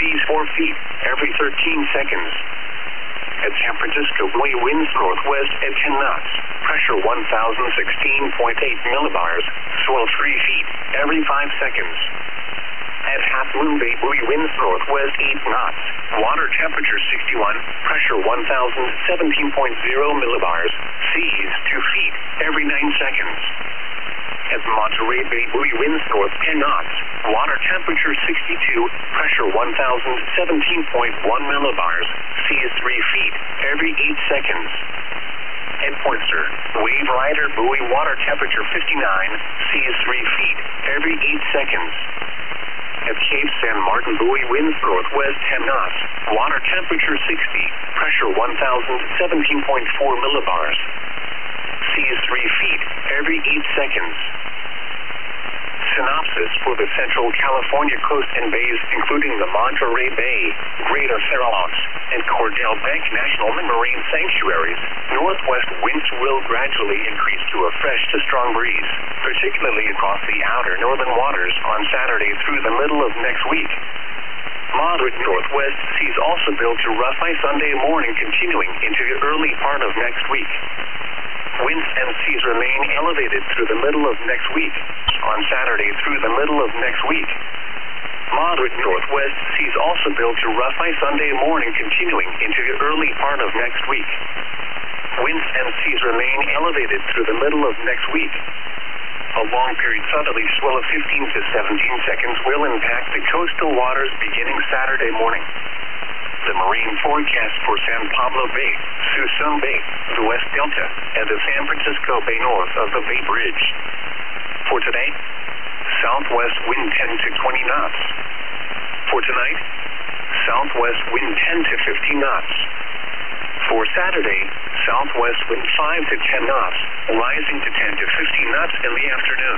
seas 4 feet every 13 seconds. At San Francisco, buoy winds northwest at 10 knots. Pressure 1,016.8 millibars. Swell 3 feet every 5 seconds. At Half Moon Bay, buoy winds northwest 8 knots. Water temperature 61. Pressure 1,017.0 millibars. Seas 2 feet every 9 seconds. At Monterey Bay, buoy winds north 10 knots. Water temperature 62. Pressure 1,017.1 millibars. Seas 3 feet every 8 seconds. At Poynter, wave rider buoy water temperature 59. Seas 3 feet every 8 seconds. At Cape San Martin, buoy winds northwest 10 knots. Water temperature 60. Pressure 1,017.4 millibars. Seas 3 feet every 8 seconds. Synopsis for the Central California coast and bays, including the Monterey Bay, Greater Farall Oaks, and Cordell Bank National Marine Sanctuaries. Northwest winds will gradually increase to a fresh to strong breeze, particularly across the outer northern waters on Saturday through the middle of next week. Moderate northwest seas also build to rough by Sunday morning, continuing into the early part of next week. Winds and seas remain elevated through the middle of next week. On Saturday through the middle of next week. Moderate northwest seas also build to rough by Sunday morning, continuing into the early part of next week. Winds and seas remain elevated through the middle of next week. A long period southerly swell of 15 to 17 seconds will impact the coastal waters beginning Saturday morning. The marine forecast for San Pablo Bay, Suisun Bay, the West Delta, and the San Francisco Bay north of the Bay Bridge. For today, southwest wind 10 to 20 knots. For tonight, southwest wind 10 to 15 knots. For Saturday, southwest wind 5 to 10 knots, rising to 10 to 15 knots in the afternoon.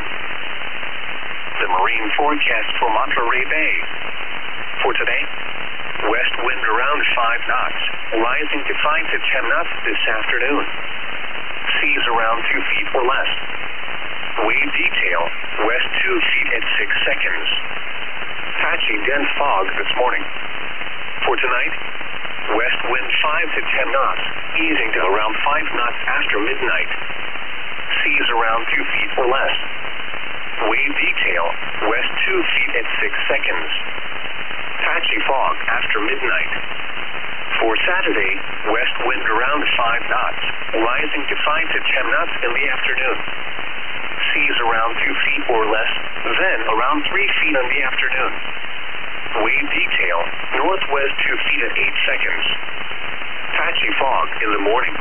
The marine forecast for Monterey Bay. For today, west wind around 5 knots, rising to 5 to 10 knots this afternoon. Seas around 2 feet or less. Wave detail, west 2 feet at 6 seconds. Patchy dense fog this morning. For tonight, west wind 5 to 10 knots, easing to around 5 knots after midnight. Seas around 2 feet or less. Wave detail, west 2 feet at 6 seconds. Patchy fog after midnight. For Saturday, west wind around 5 knots, rising to 5 to 10 knots in the afternoon. Seas around 2 feet or less, then around 3 feet in the afternoon. Wave detail, northwest 2 feet at 8 seconds. Patchy fog in the morning.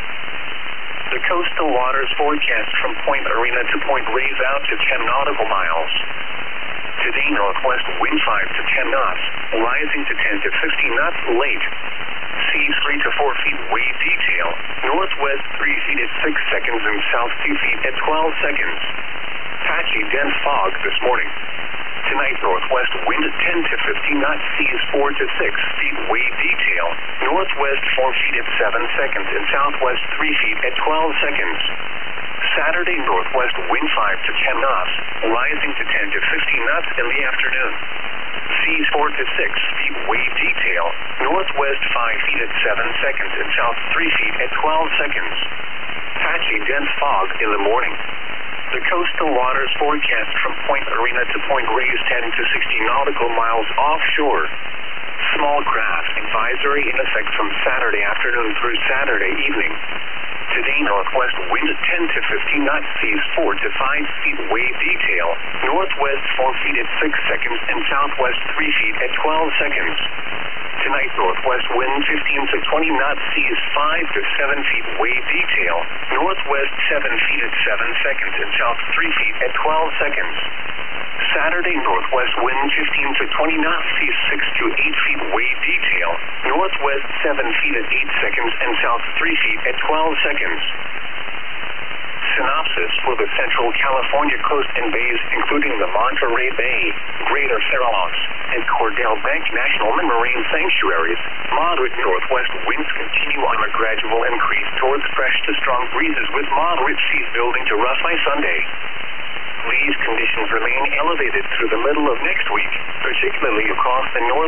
The coastal waters forecast from Point Arena to Point Reyes out to 10 nautical miles. Today, northwest wind 5 to 10 knots, rising to 10 to 15 knots late. Seas 3 to 4 feet wave detail, northwest 3 feet at 6 seconds and south 2 feet at 12 seconds. Patchy dense fog this morning. Tonight, northwest wind 10 to 15 knots, seas 4 to 6 feet wave detail, northwest 4 feet at 7 seconds and southwest 3 feet at 12 seconds. Saturday, northwest wind 5 to 10 knots, rising to 10 to 15 knots in the afternoon. Seas 4 to 6 feet wave detail, northwest 5 feet at 7 seconds and south 3 feet at 12 seconds. Patchy dense fog in the morning. The coastal waters forecast from Point Arena to Point Reyes 10 to 60 nautical miles offshore. Small craft advisory in effect from Saturday afternoon through Saturday evening. Today, northwest wind 10 to 15 knots, seas 4 to 5 feet wave detail, northwest 4 feet at 6 seconds and southwest 3 feet at 12 seconds. Tonight, northwest wind 15 to 20 knots, seas 5 to 7 feet wave detail, northwest 7 feet at 7 seconds and south 3 feet at 12 seconds. Saturday, northwest wind 15 to 20 knots, seas 6 to 8 feet wave detail, northwest 7 feet at 8 seconds and south 3 feet at 12 seconds. Synopsis for the Central California coast and bays, including the Monterey Bay, Greater Farall Oaks, and Cordell Bank National Marine Sanctuaries. Moderate northwest winds continue on a gradual increase towards fresh to strong breezes with moderate seas building to rough by Sunday. These conditions remain elevated through the middle of next week, particularly across the north.